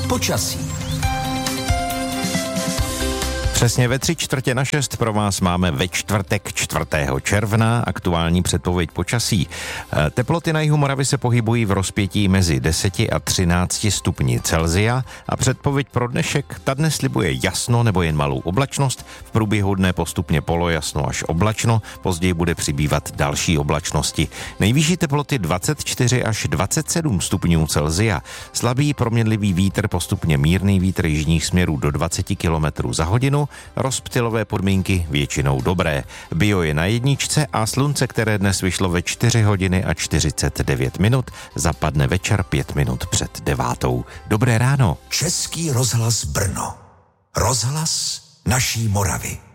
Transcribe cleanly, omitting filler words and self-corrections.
počasí. Přesně ve 3:45 pro vás máme ve čtvrtek 4. června aktuální předpověď počasí. Teploty na jihu Moravy se pohybují v rozpětí mezi 10 a 13 stupni Celsia a předpověď pro dnešek ta dnes slibuje jasno nebo jen malou oblačnost, v průběhu dne postupně polojasno až oblačno, později bude přibývat další oblačnosti. Nejvyšší teploty 24 až 27 stupňů Celsia. Slabý proměnlivý vítr, postupně mírný vítr jižních směrů do 20 km za hodinu, rozptylové podmínky většinou dobré. Bio je na jedničce a slunce, které dnes vyšlo ve 4 hodiny a 49 minut, zapadne večer 5 minut před 9. Dobré ráno. Český rozhlas Brno. Rozhlas naší Moravy.